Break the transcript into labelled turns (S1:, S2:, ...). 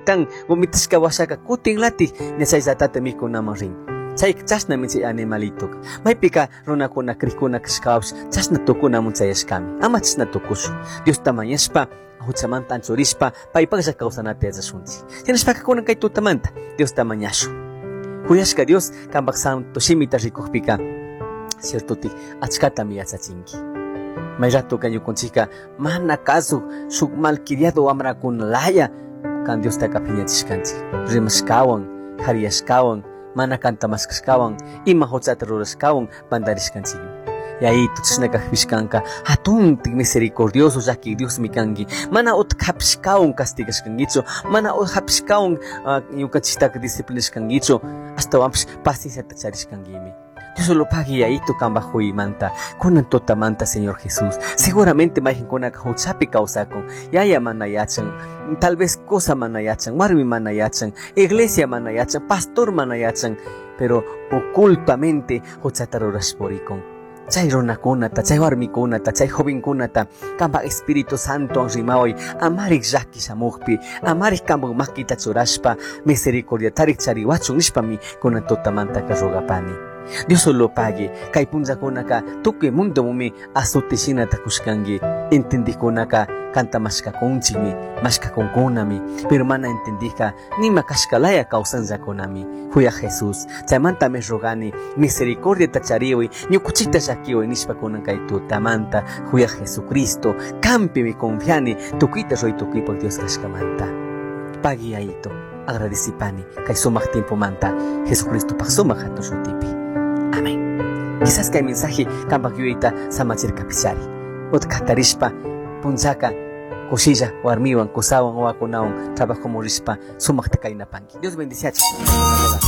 S1: tan gumitas ka wasaka kuting lati nya chay zatata mikunaman rin. Chay chasna min chay animalito. May pika runa kuna krikuna kaskaus chasna tukuna mun chayashkami. Ama chasna tukushu. Dios tamayashpa hutsamantan chorispa paypaksa kawsanata yachasunchik. Hinashpa kakunan kay tutamanta Dios tamañashu. Kuyashka Dios kambak santo shimita rikukpika ciertoti achkata mi yachachinki. May rato kanyukunchika mana kaso shuk malkiriado wamrakun laya kan Dios takapiñachishkanchik. Rimashkawan, hariyashkawan, mana kantamaskashkawan, ima hochata rurashkawan bandarishkanchik. Y ahí tuchna kahpishkanka hatun misericordioso yaki Dios mikangi mana ot kapishkaun castigashkangicho mana ot hapishkaun yunkachitaka disciplinashkangicho hasta wampish paciencia tacharishkangimi. Dios lo pagi ahí tu kambahui manta kunan tota manta Señor Jesús. Seguramente mahin kunaka huchapi kausakon yaya manayachan, tal vez cosa manayachan, warmi manayachan, iglesia manayachan, pastor manayachan, pero ocultamente huchatarurasporikon. Chay runakunata, chay warmikunata, chay jovenkunata, kamba Espíritu Santo anrimaoy, amarik llaki shamukpi, amarik kambuk makita churashpa, misericordia tarik chariwachun nishpami kunan tutamanta karrogapani. Dios solo pague, kay punjakunaka tukuy mundo mumi asutishina takushkangi, entendijkunaka kanta mashkakunchikmi, mashkakunkunami, pero mana entendija ni makashkalaya kawsanllakunami. Huya Jesús, chaymanta me rogani, misericordia tachariwi, ñukuchita shakiwi nishpakunan kay tutamanta, huya Jesucristo, campimi confiani, tukita roy tukipak Dios kashkamanta. Pagi aito, agradecipani, kay sumak tiempo manta, Jesucristo pak sumak hatushutipi. Amén. Quizás que hay mensaje kambak yuita samachir kapichari. Ot katarishpa punzaka kosilla warmiwan kusawan wakunawan trabajo morispa sumak takainapanki. Dios bendice.